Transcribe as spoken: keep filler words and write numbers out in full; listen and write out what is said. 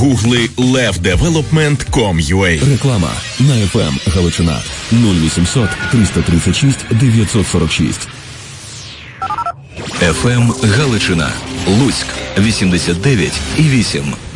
Гугли левдевелопмент крапка ком крапка ю а. Реклама на еф ем Галичина нуль вісімсот триста тридцять шість дев'ятсот сорок шість. еф ем Галичина. Луцьк вісімдесят дев'ять і вісім.